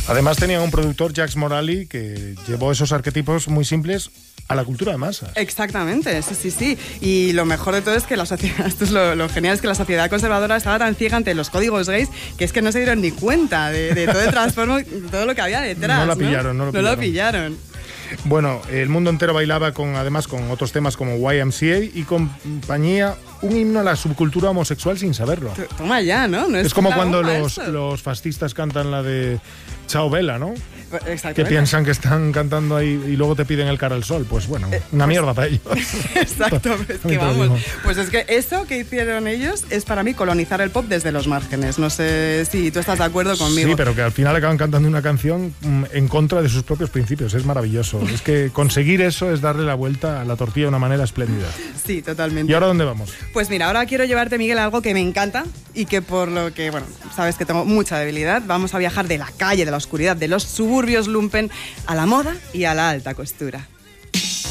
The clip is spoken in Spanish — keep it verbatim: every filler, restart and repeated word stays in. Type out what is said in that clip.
Además tenían un productor, Jacques Morali, que llevó esos arquetipos muy simples a la cultura de masas. Exactamente, sí, sí, sí. Y lo mejor de todo es que la sociedad, esto es lo, lo genial, es que la sociedad conservadora estaba tan ciega ante los códigos gays que es que no se dieron ni cuenta de, de todo el transformo, todo lo que había detrás. No la pillaron, no, no lo no pillaron. lo pillaron. Bueno, el mundo entero bailaba con, además con otros temas como Y M C A y compañía, un himno a la subcultura homosexual sin saberlo. Toma ya, ¿no? no es, es como cuando bomba, los, los fascistas cantan la de Chao Vela, ¿no? Exactamente. Que piensan que están cantando ahí y luego te piden el cara al sol. Pues bueno, una mierda para ellos. Exacto, es que vamos. Pues es que eso que hicieron ellos es para mí colonizar el pop desde los márgenes. No sé si tú estás de acuerdo conmigo. Sí, pero que al final acaban cantando una canción en contra de sus propios principios. Es maravilloso. Es que conseguir eso es darle la vuelta a la tortilla de una manera espléndida. Sí, totalmente. ¿Y ahora dónde vamos? Pues mira, ahora quiero llevarte, Miguel, a algo que me encanta y que por lo que, bueno, sabes que tengo mucha debilidad. Vamos a viajar de la calle, de la oscuridad, de los suburbios lumpen a la moda y a la alta costura.